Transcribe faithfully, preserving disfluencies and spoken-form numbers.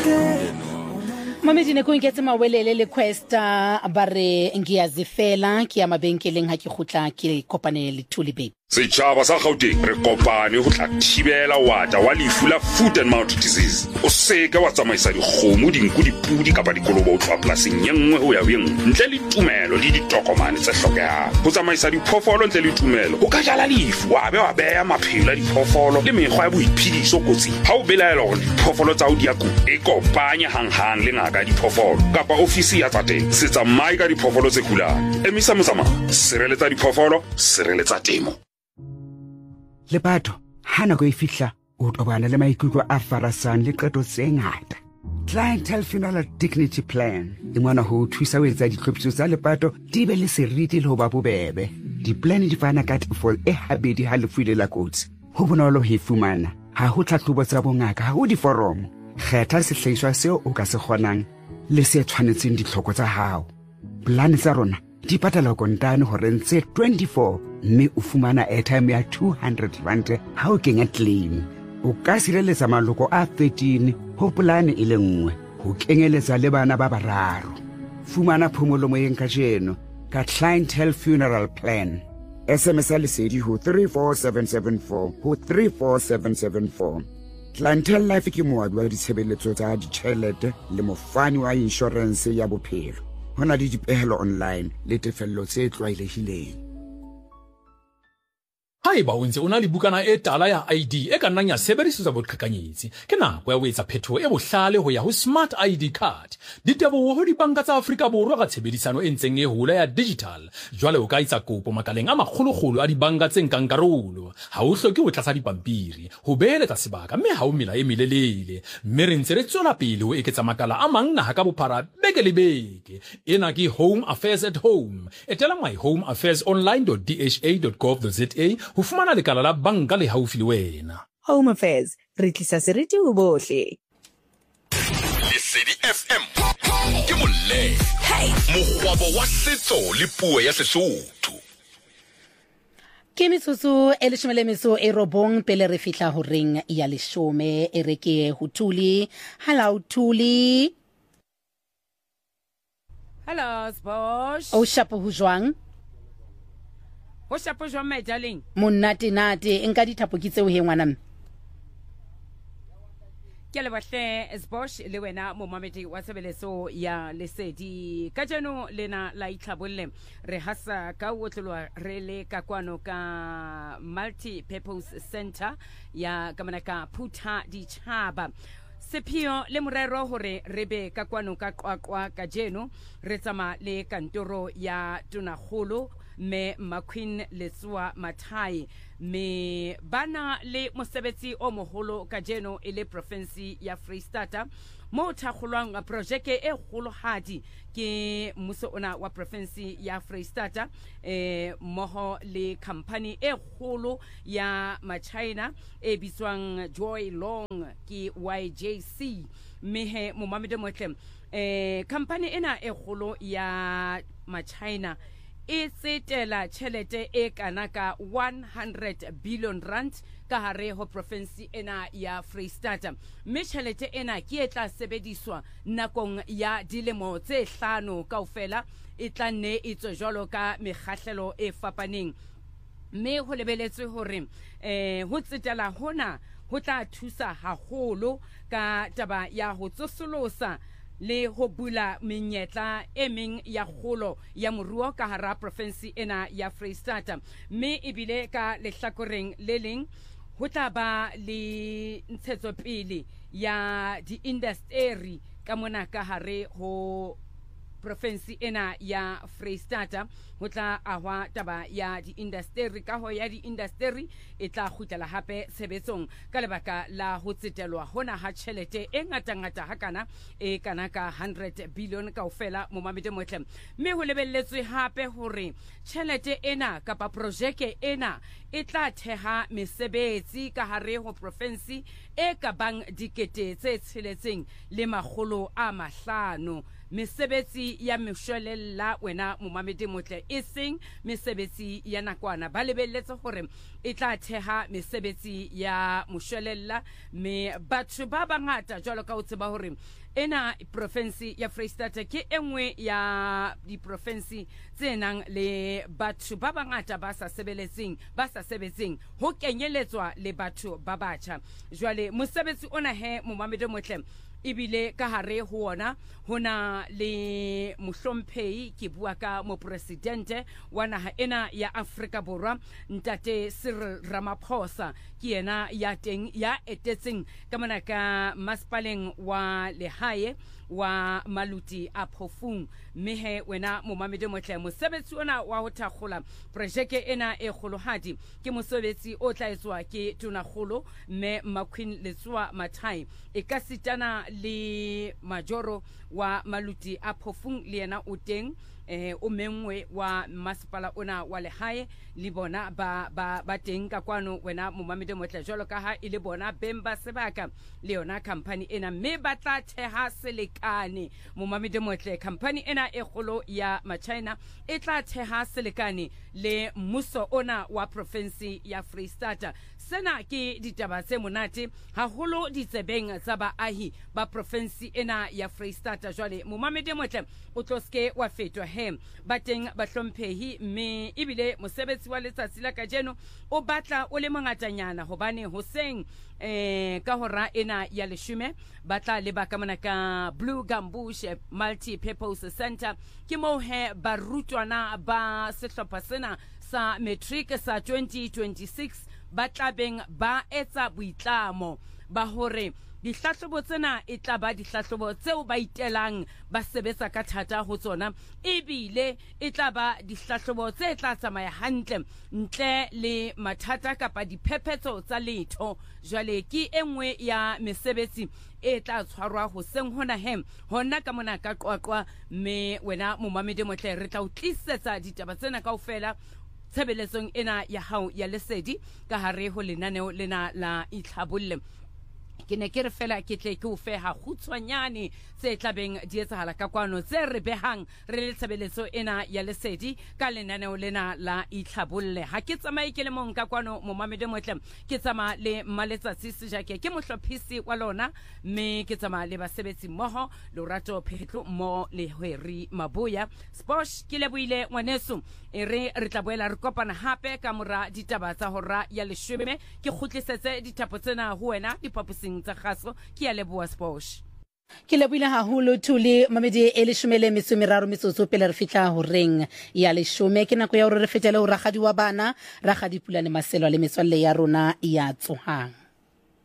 Mamedine ko nketse mawelele le questa bare ngiyazifela ke ya mabenkeleng ha ke khutla ke kopane le Thuli babe. Setjhaba sa Gauteng re kopane ho tla thibela wata wa lefu la foot and mouth disease. O seka wa tsamaisa dikgomo, dinku, dipudi kapa dikolobo ho tloha polasing ye nngwe ho ya ho engwe ntle le tumelo le ditokomane tse hlokehang. Ho tsamaisa diphoofolo ntle le tumelo o ka jala lefu wa be wa beha maphelo a diphoofolo le mekgwa ya boiphediso kotsing. Ha o belaela hore diphoofolo tsa hao di a kula, e kopanye hanghang le ngaka ya diphoofolo kapa ofisi ya tsa temo. Se tsamaye ka diphoofolo tse kulang. Emisa motsamao, sireletsa diphoofolo, sireletsa temo. Lepato, hana go e fihla o tobana le maikutlo a farasang le qeto tse ngata. Clientele Funeral Dignity Plan e ngwana ho thusa ho etsa ditlhophiso tsa lepato di be le seriti le ho ba bobebe. Di-plan di fana ka tefol e habedi ha lefu ile la kotsi. Ho bonolo ho e fumana, ha ho tlhahlobo tsa bongaka, ha ho diforomo. Kgetha sehlahiswa seo o ka se kgonang le se tshwanetseng ditlhoko tsa hao. Plan tsa rona di patala kontane hore ntse twenty-four mme o fumana airtime ya two hundred rand ha o kenya claim. O ka sireletsa maloko a thirteen ho polane e le nngwe, ho kenyeletsa le bana ba bararo. Fumana phomolo moyeng ka jeno ka Clientele Funeral Plan. S M S lesedi ho three four seven seven four ho three four seven seven four. Clientele Life ke moabi wa ditshebeletso tsa ditjhelete le mofani wa insurance ya bophelo. Hona le dipehelo online le tefello tse tlwaelehileng. Haeba o ntse o na le bukana e tala ya I D e ka nnang ya sebedisetswa boqhekanyetsi, ke nako ya ho etsa phethoho e bohlale ho ya ho Smart I D card. Diteboho ho dibanka tsa Afrika Borwa ka tshebedisano e ntseng e hola ya digital. Jwale o ka etsa kopo makaleng a makgolokgolo a dibanka tse nkang karolo. Ha o hloke ho tlatsa dipampiri, ho beeletsa sebaka mme ha o mela e melelele. Mme re ntse re tswela pele ho eketsa makala a mang naha ka bophara beke le beke. Ena ke Home Affairs at Home. Etela my home affairs online dot d h a dot gov dot z a ho fumana lekala la banka le haufi le wena. Home Affairs, re tlisa seriti ho bohle. Lesedi F M ke molle. Hey, mogwabo wa setso le puo ya Sesotho. Ke metsotso e leshome le metso e robong pele re fihla ho ring ya leshome e re ke ho Thuli. Hello Thuli. Hello Bosch. O shapo ho jwang? Ho shapo jwang my darling? Monate nate nka dithapo ke tseo he ngwana. Ke le bahle Bosch le wena mo mamedi wa sebeleso ya lesedi. Ka jeno lena la itlhabolle re hasa ka wotlwa re le ka kwano ka Multi Purpose Center ya kamanaka Phutha Ditjhaba. Sepio le morero hore rebe ka kwano ka qwaqwa ka jeno re tsama le kantoro ya Tonakgolo me Maqueen Leswa Mathai me bana le mosebetsi o moholo ka jeno e le province ya Freistata mo thakgolwang projeke e kgolohadi ke mmuso ona wa province ya Freistata eh moho le company e kgolo ya Machina e bitswang Joy Long ke Y J C mehe mo mamede motlem eh company ena e kgolo ya Machina e tsetela tjhelete e kana ka one hundred billion rand ka hare ho province ena ya Freistata. Mme tjhelete ena ke e tla sebediswa nakong ya dilemo tse hlano kaofela e tla nne e tswe jwalo ka mekgahlelo e fapaneng. Mme ho lebeletswe hore eh ho tsetela hona ho tla thusa haholo ka taba ya ho tsosolosa le ho bula menyetla e meng ya kgolo ya moruo ka hara province ena ya Freistata. Mme ebile ka lehlakoreng le leng ho tla ba le ntshetsopele ya di-industry ka mona ka hare ho province ena ya Freistata. Ho tla ahwa taba ya di-industry ka ho ya di-industry e tla khutlela hape sebetsong ka lebaka la ho tsetelwa hona ha tjhelete e ngata ngata hakana e kana ka one hundred billion kaofela mo mamete motlem. Mme ho lebelletswe hape hore tjhelete ena kapa projeke ena e tla theha mesebetsi ka hare ho province e ka bang dikete tse tsheletseng le magolo a mahlano mesebetsi ya meshwelella wena momamedi motle e seng mesebetsi ya nakwana ba lebelletse gore e tla theha mesebetsi ya moshwelella me batho ba bangata jwalo ka o tseba gore ena province ya Freistata ke engwe ya di province tse nang le batho ba bangata ba sa sebeletseng ba sa sebetseng ho kenyeletswa le batho ba batjha jwale mosebetsi ona he momamedi motle ibile ka hare ho ona hona le mohlomphehi ke bua ka mopresidente wa naha ena ya Afrika Borwa ntate Cyril Ramaphosa ke yena ya teng ya etetseng ka mona ka maspaleng wa lehae wa Maluti a Phofung mehe wena momamedi motle mosebetsi ona wa ho thakgola projeke ena e kgolohadi ke mosebetsi o tla etswa ke tonakgolo mme Maqueen Letswa Mathai e ka sitana le majoro wa Maluti a Phofung le yena o teng eh o mengwe wa masipala ona wa lehae le bona ba ba ba teng ka kwano wena momamedi motle jwalo ka ha ile bona bemba sebaka le yona company ena me batla theha selekane momamedi motle company ena e kgolo ya Machina e tla theha selekane le mmuso ona wa province ya Freistata sena ke ditaba tse monate haholo ditsebeng tsa baahi ba province ena ya Freistata jwale momamedi motle o tloske wa fetwa he bateng ba hlomphehi mme ibile mosebetsi wa letsatsi la kajeno o batla o le mongatanyana hobane hoseng eh ka hora ena ya leshume batla le ba ka mona ka Blue Gambush Multi Purpose Center ke mo he barutwana ba sehlopha sena sa matric sa twenty twenty-six batla beng ba etsa boitlamo ba hore dihlahlobo tsena e tla ba dihlahlobo tseo ba itelang ba sebetsa ka thata ho tsona ebile e tla ba dihlahlobo tse tla tsamaya hantle ntle le mathata kapa diphephetso tsa letho jwale ke engwe ya mesebetsi e tla tshwarwa ho seng hona hem hona ka mona ka qoqwa me wena momamedi motle re tla utlisetsa ditaba tsena kaofela tshebeletsong ena ya hao ya lesedi ka hare ho lenaneo lena la itlhabolle ke ne ke re fela ke tle ke o fe ha khutswanyane tse tlabeng di etsahala ka kwano tse re behang re le tshebeletso ena ya lesedi ka lenaneo lena la itlhabolle ha ke tsamaye ke le mong ka kwano momamedi motle ke tsama le maletsatsi sejake ke mohlophisi wa lona mme ke tsama le basebetsi mmoho Lorato Phetlo mo le Hweri Maboya Sposh ke le buile ngwaneso e re re tla boela re kopana hape ka mora ditaba tsa hora ya leshome ke khutlisetse dithapo tsena ho wena dipapusing tsa khaso ke ya leboa Sposh ke le buile haholo thuli mamedi e leshome le metso e meraro metsotso pele re fitla ho reng ya leshome ke nako ya hore re fetele ho ragadi wa bana ragadi Pulane Maselo le metswalle ya rona ya tsohang